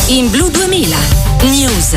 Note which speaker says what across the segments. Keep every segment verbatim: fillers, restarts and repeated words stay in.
Speaker 1: in Blu duemila News.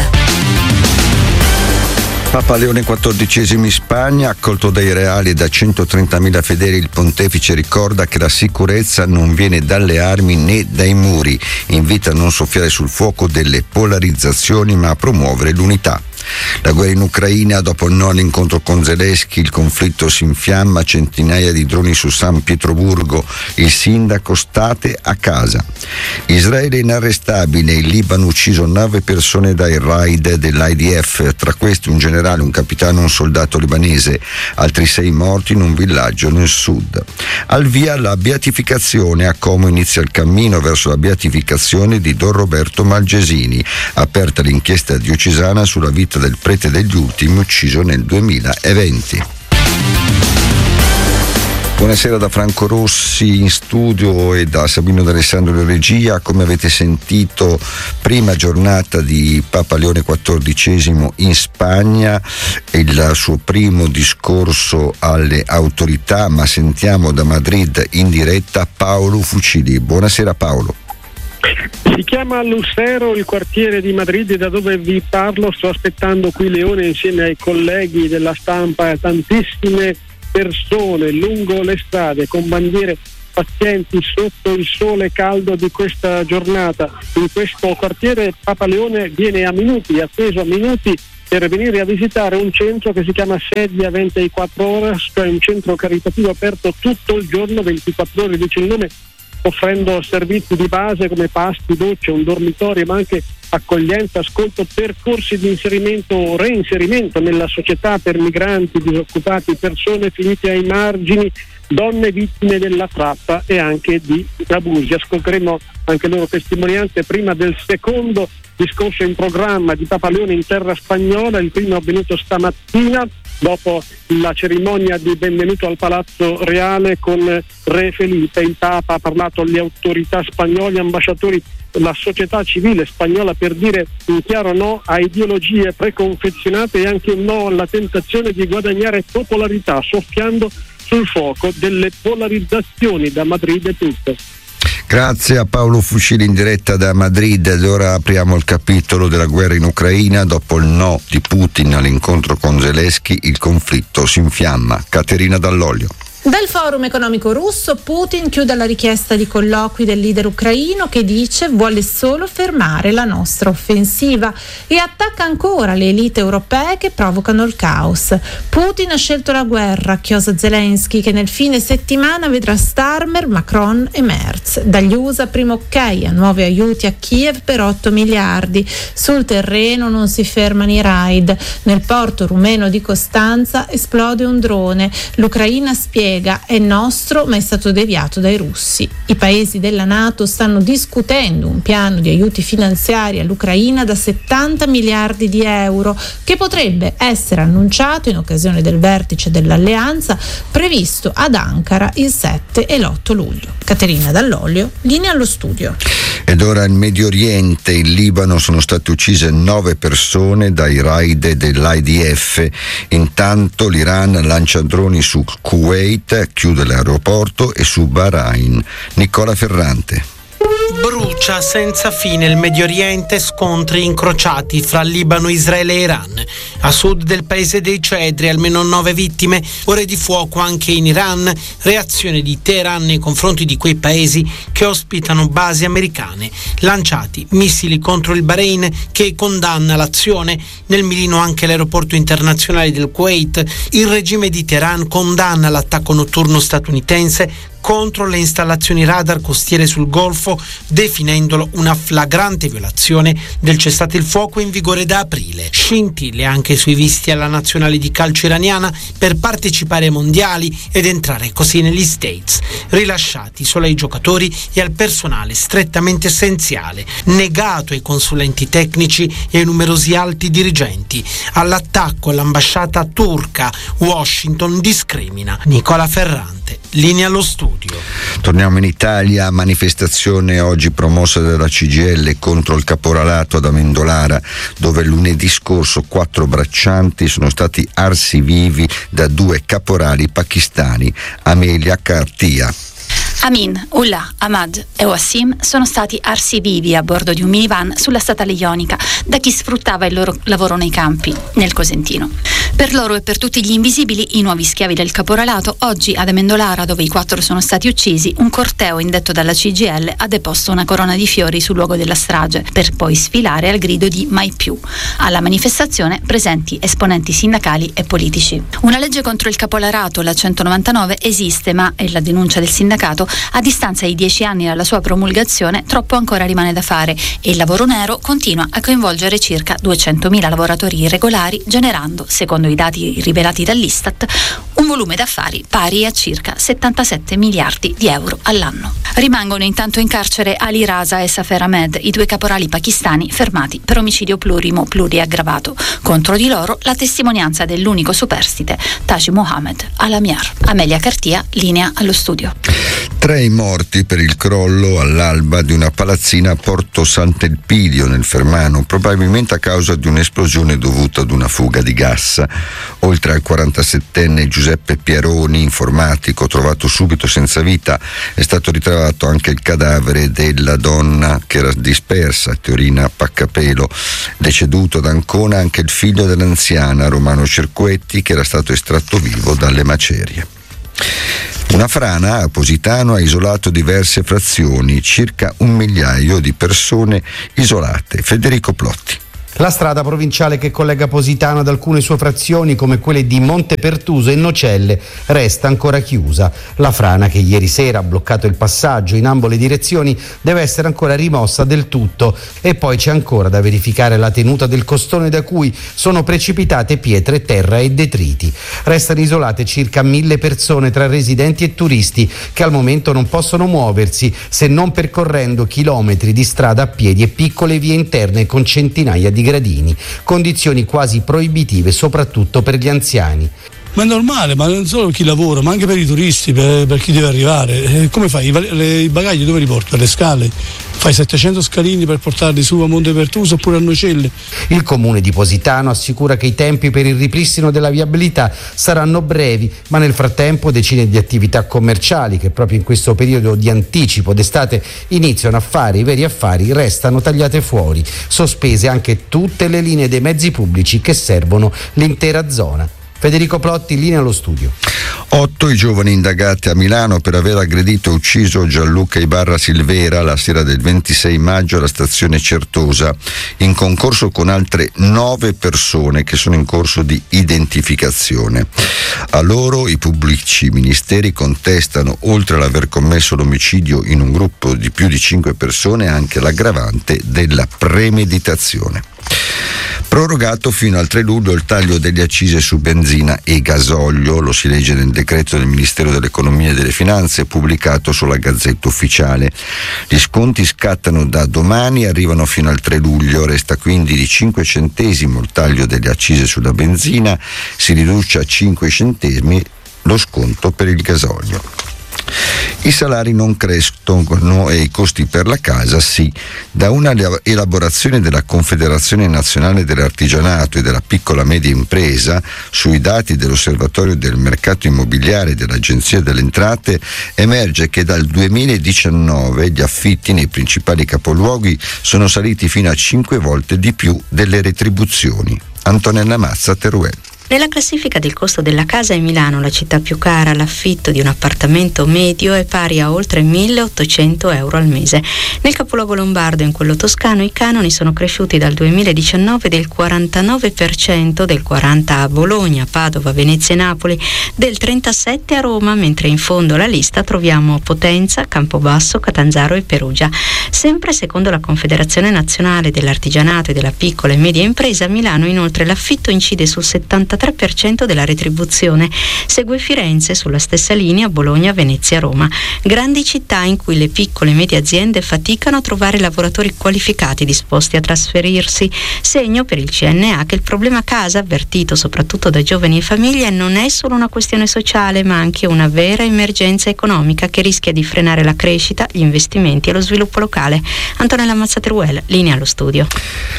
Speaker 2: Papa Leone quattordicesimo in Spagna, accolto dai reali e da centotrentamila fedeli, il pontefice ricorda che la sicurezza non viene dalle armi né dai muri, invita a non soffiare sul fuoco delle polarizzazioni ma a promuovere l'unità. La guerra in Ucraina, dopo il no all'incontro con Zelensky, il conflitto si infiamma, centinaia di droni su San Pietroburgo, il sindaco state a casa. Israele inarrestabile, il Libano ucciso nove persone dai raid dell'I D F, tra questi un generale, un capitano e un soldato libanese, altri sei morti in un villaggio nel sud. Al via la beatificazione, a Como inizia il cammino verso la beatificazione di Don Roberto Malgesini, aperta l'inchiesta diocesana sulla vita del prete degli ultimi ucciso nel duemilaventi. Buonasera da Franco Rossi in studio e da Sabino D'Alessandro in regia. Come avete sentito, prima giornata di Papa Leone quattordicesimo in Spagna, il suo primo discorso alle autorità, ma sentiamo da Madrid in diretta Paolo Fucili. Buonasera Paolo.
Speaker 3: Si chiama Lucero il quartiere di Madrid da dove vi parlo. Sto aspettando qui Leone insieme ai colleghi della stampa, tantissime persone lungo le strade con bandiere pazienti sotto il sole caldo di questa giornata. In questo quartiere Papa Leone viene a minuti, atteso a minuti per venire a visitare un centro che si chiama Sedia ventiquattro Horas, cioè un centro caritativo aperto tutto il giorno, ventiquattro ore, dice il nome, offrendo servizi di base come pasti, docce, un dormitorio, ma anche accoglienza, ascolto, percorsi di inserimento o reinserimento nella società per migranti, disoccupati, persone finite ai margini, donne vittime della tratta e anche di abusi. Ascolteremo anche loro testimonianze prima del secondo discorso in programma di Papa Leone in terra spagnola, il primo avvenuto stamattina dopo la cerimonia di benvenuto al Palazzo Reale con Re Felipe. Il Papa ha parlato alle autorità spagnole, ambasciatori, la società civile spagnola, per dire un chiaro no a ideologie preconfezionate e anche un no alla tentazione di guadagnare popolarità, soffiando sul fuoco delle polarizzazioni. Da Madrid è tutto.
Speaker 2: Grazie a Paolo Fucili in diretta da Madrid. Ed ora apriamo il capitolo della guerra in Ucraina. Dopo il no di Putin all'incontro con Zelensky, il conflitto si infiamma. Caterina Dall'Olio.
Speaker 4: Dal forum economico russo, Putin chiude la richiesta di colloqui del leader ucraino che dice vuole solo fermare la nostra offensiva e attacca ancora le elite europee che provocano il caos. Putin ha scelto la guerra, chiosa Zelensky, che nel fine settimana vedrà Starmer, Macron e Merz. Dagli U S A primo ok a nuovi aiuti a Kiev per otto miliardi. Sul terreno non si fermano i raid. Nel porto rumeno di Costanza esplode un drone. L'Ucraina spiega è nostro ma è stato deviato dai russi. I paesi della NATO stanno discutendo un piano di aiuti finanziari all'Ucraina da settanta miliardi di euro che potrebbe essere annunciato in occasione del vertice dell'alleanza previsto ad Ankara il sette e l'otto luglio. Caterina Dall'Olio, linea allo studio.
Speaker 2: Ed ora il Medio Oriente, in Libano sono state uccise nove persone dai raid dell'I D F. Intanto l'Iran lancia droni su Kuwait, chiude l'aeroporto, e su Bahrain. Nicola Ferrante.
Speaker 5: Brucia senza fine il Medio Oriente, scontri incrociati fra Libano, Israele e Iran. A sud del paese dei Cedri almeno nove vittime, ore di fuoco anche in Iran, reazione di Teheran nei confronti di quei paesi che ospitano basi americane, lanciati missili contro il Bahrain che condanna l'azione, nel mirino anche l'aeroporto internazionale del Kuwait. Il regime di Teheran condanna l'attacco notturno statunitense contro le installazioni radar costiere sul Golfo, definendolo una flagrante violazione del cessate il fuoco in vigore da aprile. Scintille anche sui visti alla nazionale di calcio iraniana per partecipare ai mondiali ed entrare così negli States, rilasciati solo ai giocatori e al personale strettamente essenziale, negato ai consulenti tecnici e ai numerosi alti dirigenti. All'attacco all'ambasciata turca, Washington discrimina. Nicola Ferrante, linea allo studio.
Speaker 2: Torniamo in Italia. Manifestazione oggi promossa dalla C G I L contro il caporalato ad Amendolara, dove lunedì scorso quattro braccianti sono stati arsi vivi da due caporali pakistani. Amelia Cartia.
Speaker 6: Amin, Ullah, Ahmad e Wassim sono stati arsi vivi a bordo di un minivan sulla statale ionica da chi sfruttava il loro lavoro nei campi, nel Cosentino. Per loro e per tutti gli invisibili, i nuovi schiavi del caporalato, oggi ad Amendolara, dove i quattro sono stati uccisi, un corteo indetto dalla C G I L ha deposto una corona di fiori sul luogo della strage, per poi sfilare al grido di mai più. Alla manifestazione presenti esponenti sindacali e politici. Una legge contro il caporalato, la centonovantanove, esiste, ma, è la denuncia del sindacato, a distanza di dieci anni dalla sua promulgazione, troppo ancora rimane da fare e il lavoro nero continua a coinvolgere circa duecentomila lavoratori irregolari, generando, secondo i dati rivelati dall'Istat, un volume d'affari pari a circa settantasette miliardi di euro all'anno. Rimangono intanto in carcere Ali Raza e Safer Ahmed, i due caporali pakistani fermati per omicidio plurimo pluriaggravato. Contro di loro la testimonianza dell'unico superstite, Taji Mohammed Al-Amiar. Amelia Cartia, linea allo studio.
Speaker 2: Tre morti per il crollo all'alba di una palazzina a Porto Sant'Elpidio nel Fermano, probabilmente a causa di un'esplosione dovuta ad una fuga di gas. Oltre al quarantasettenne Giuseppe Pieroni, informatico, trovato subito senza vita, è stato ritrovato anche il cadavere della donna che era dispersa, Teorina Paccapelo. Deceduto ad Ancona anche il figlio dell'anziana, Romano Cerquetti, che era stato estratto vivo dalle macerie. Una frana a Positano ha isolato diverse frazioni, circa un migliaio di persone isolate. Federico Plotti.
Speaker 7: La strada provinciale che collega Positano ad alcune sue frazioni, come quelle di Montepertuso e Nocelle, resta ancora chiusa. La frana, che ieri sera ha bloccato il passaggio in ambo le direzioni, deve essere ancora rimossa del tutto. E poi c'è ancora da verificare la tenuta del costone da cui sono precipitate pietre, terra e detriti. Restano isolate circa mille persone tra residenti e turisti che al momento non possono muoversi se non percorrendo chilometri di strada a piedi e piccole vie interne con centinaia di gradini, condizioni quasi proibitive soprattutto per gli anziani.
Speaker 8: Ma è normale, ma non solo chi lavora, ma anche per i turisti, per, per chi deve arrivare. Eh, come fai? I, le, I bagagli dove li porti? Per le scale? Fai settecento scalini per portarli su a Montepertuso oppure a Nocelle?
Speaker 7: Il comune di Positano assicura che i tempi per il ripristino della viabilità saranno brevi, ma nel frattempo decine di attività commerciali che proprio in questo periodo di anticipo d'estate iniziano a fare i veri affari restano tagliate fuori, sospese anche tutte le linee dei mezzi pubblici che servono l'intera zona. Federico Plotti, linea allo studio.
Speaker 2: Otto i giovani indagati a Milano per aver aggredito e ucciso Gianluca Ibarra Silvera la sera del ventisei maggio alla stazione Certosa, in concorso con altre nove persone che sono in corso di identificazione. A loro i pubblici ministeri contestano, oltre all'aver commesso l'omicidio in un gruppo di più di cinque persone, anche l'aggravante della premeditazione. Prorogato fino al tre luglio il taglio delle accise su benzina e gasolio, lo si legge nel decreto del Ministero dell'Economia e delle Finanze pubblicato sulla Gazzetta Ufficiale. Gli sconti scattano da domani e arrivano fino al tre luglio, resta quindi di cinque centesimi il taglio delle accise sulla benzina, si riduce a cinque centesimi lo sconto per il gasolio. I salari non crescono e i costi per la casa sì. Da una elaborazione della Confederazione Nazionale dell'Artigianato e della Piccola Media Impresa sui dati dell'Osservatorio del Mercato Immobiliare dell'Agenzia delle Entrate emerge che dal duemiladiciannove gli affitti nei principali capoluoghi sono saliti fino a cinque volte di più delle retribuzioni. Antonella Mazza, Teruel.
Speaker 9: Nella classifica del costo della casa in Milano, la città più cara, l'affitto di un appartamento medio è pari a oltre milleottocento euro al mese. Nel capoluogo lombardo e in quello toscano i canoni sono cresciuti dal duemiladiciannove del quarantanove per cento, del quaranta per cento a Bologna, Padova, Venezia e Napoli, del trentasette per cento a Roma, mentre in fondo alla lista troviamo Potenza, Campobasso, Catanzaro e Perugia. Sempre secondo la Confederazione Nazionale dell'Artigianato e della Piccola e Media Impresa, a Milano inoltre l'affitto incide sul settantatré per cento della retribuzione. Segue Firenze sulla stessa linea, Bologna, Venezia, Roma. Grandi città in cui le piccole e medie aziende faticano a trovare lavoratori qualificati disposti a trasferirsi. Segno per il C N A che il problema casa, avvertito soprattutto da giovani e famiglie, non è solo una questione sociale ma anche una vera emergenza economica che rischia di frenare la crescita, gli investimenti e lo sviluppo locale. Antonella Mazza, Teruel, linea allo studio.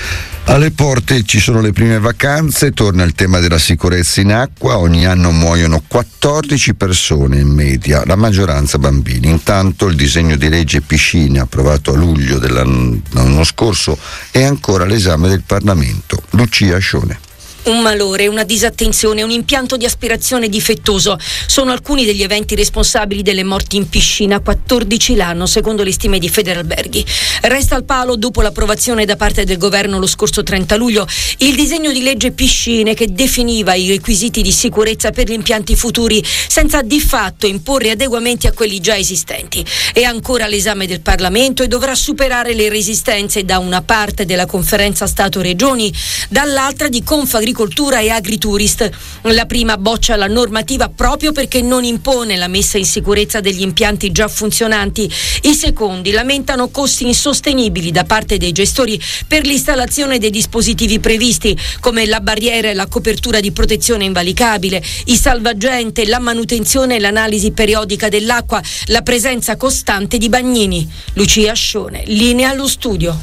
Speaker 2: Alle porte ci sono le prime vacanze, torna il tema della sicurezza in acqua, ogni anno muoiono quattordici persone in media, la maggioranza bambini. Intanto il disegno di legge piscine approvato a luglio dell'anno scorso è ancora all'esame del Parlamento. Lucia Scione.
Speaker 10: Un malore, una disattenzione, un impianto di aspirazione difettoso sono alcuni degli eventi responsabili delle morti in piscina, quattordici l'anno secondo le stime di Federalberghi. Resta al palo, dopo l'approvazione da parte del governo lo scorso trenta luglio, il disegno di legge piscine che definiva i requisiti di sicurezza per gli impianti futuri senza di fatto imporre adeguamenti a quelli già esistenti. È ancora all'esame del Parlamento e dovrà superare le resistenze da una parte della conferenza Stato-Regioni, dall'altra di Confagricoltura e Agriturist. La prima boccia la normativa proprio perché non impone la messa in sicurezza degli impianti già funzionanti. I secondi lamentano costi insostenibili da parte dei gestori per l'installazione dei dispositivi previsti, come la barriera e la copertura di protezione invalicabile, i salvagente, la manutenzione e l'analisi periodica dell'acqua, la presenza costante di bagnini. Lucia Scione, linea allo studio.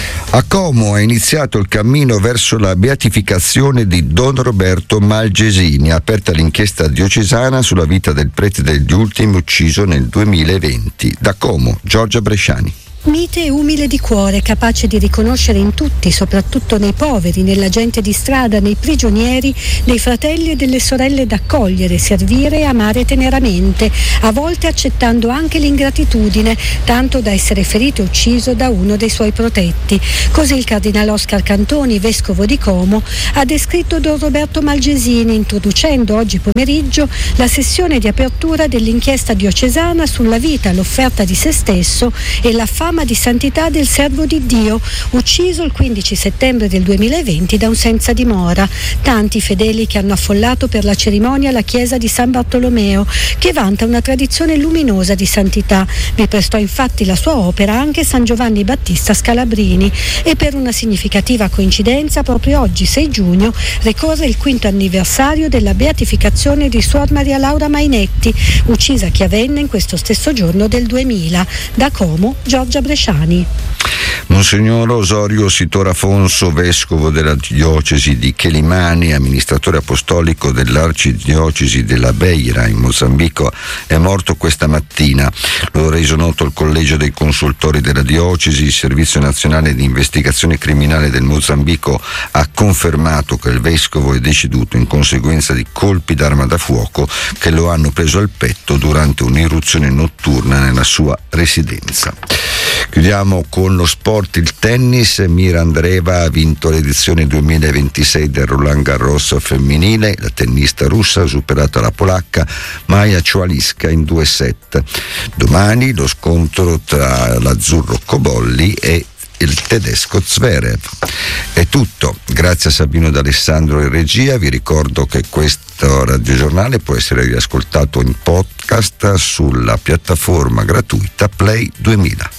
Speaker 2: A Como è iniziato il cammino verso la beatificazione di Don Roberto Malgesini, aperta l'inchiesta diocesana sulla vita del prete degli ultimi ucciso nel duemilaventi. Da Como, Giorgia Bresciani.
Speaker 11: Mite e umile di cuore, capace di riconoscere in tutti, soprattutto nei poveri, nella gente di strada, nei prigionieri, nei fratelli e delle sorelle da accogliere, servire e amare teneramente, a volte accettando anche l'ingratitudine, tanto da essere ferito e ucciso da uno dei suoi protetti. Così il cardinale Oscar Cantoni, vescovo di Como, ha descritto Don Roberto Malgesini, introducendo oggi pomeriggio la sessione di apertura dell'inchiesta diocesana sulla vita, l'offerta di se stesso e la fama di santità del servo di Dio, ucciso il quindici settembre del duemilaventi da un senza dimora. Tanti fedeli che hanno affollato per la cerimonia la chiesa di San Bartolomeo, che vanta una tradizione luminosa di santità. Vi prestò infatti la sua opera anche San Giovanni Battista Scalabrini e per una significativa coincidenza proprio oggi, sei giugno, ricorre il quinto anniversario della beatificazione di Suor Maria Laura Mainetti, uccisa a Chiavenna in questo stesso giorno del duemila. Da Como, Giorgia Bresciani.
Speaker 2: Monsignor Osorio Sitor Afonso, vescovo della diocesi di Quelimane, amministratore apostolico dell'arcidiocesi della Beira in Mozambico, è morto questa mattina. Lo ha reso noto il collegio dei consultori della diocesi. Il Servizio Nazionale di Investigazione Criminale del Mozambico ha confermato che il vescovo è deceduto in conseguenza di colpi d'arma da fuoco che lo hanno preso al petto durante un'irruzione notturna nella sua residenza. Chiudiamo con lo sport, il tennis. Mira Andreeva ha vinto l'edizione duemilaventisei del Roland Garros femminile. La tennista russa ha superato la polacca Maja Ciualiska in due set. Domani lo scontro tra l'azzurro Cobolli e il tedesco Zverev. È tutto, grazie a Sabino D'Alessandro in regia. Vi ricordo che questo radiogiornale può essere riascoltato in podcast sulla piattaforma gratuita Play duemila.